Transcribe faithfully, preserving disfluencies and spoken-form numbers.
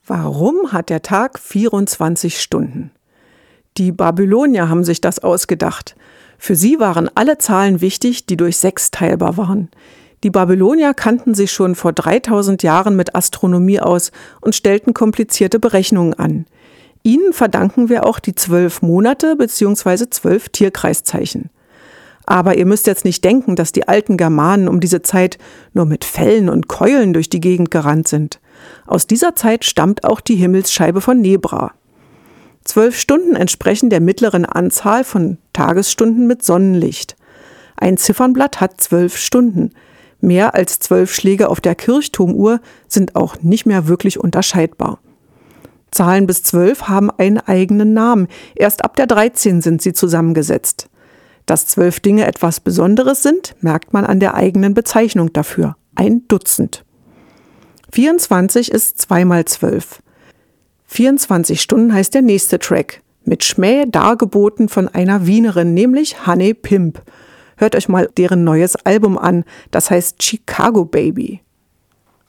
Warum hat der Tag vierundzwanzig Stunden? Die Babylonier haben sich das ausgedacht. Für sie waren alle Zahlen wichtig, die durch sechs teilbar waren. Die Babylonier kannten sich schon vor dreitausend Jahren mit Astronomie aus und stellten komplizierte Berechnungen an. Ihnen verdanken wir auch die zwölf Monate bzw. zwölf Tierkreiszeichen. Aber ihr müsst jetzt nicht denken, dass die alten Germanen um diese Zeit nur mit Fellen und Keulen durch die Gegend gerannt sind. Aus dieser Zeit stammt auch die Himmelsscheibe von Nebra. Zwölf Stunden entsprechen der mittleren Anzahl von Tagesstunden mit Sonnenlicht. Ein Ziffernblatt hat zwölf Stunden. Mehr als zwölf Schläge auf der Kirchturmuhr sind auch nicht mehr wirklich unterscheidbar. Zahlen bis zwölf haben einen eigenen Namen. Erst ab der dreizehn sind sie zusammengesetzt. Dass zwölf Dinge etwas Besonderes sind, merkt man an der eigenen Bezeichnung dafür. Ein Dutzend. vierundzwanzig ist zwei mal zwölf. vierundzwanzig Stunden heißt der nächste Track. Mit Schmäh dargeboten von einer Wienerin, nämlich Honey Pimp. Hört euch mal deren neues Album an. Das heißt Chicago Baby.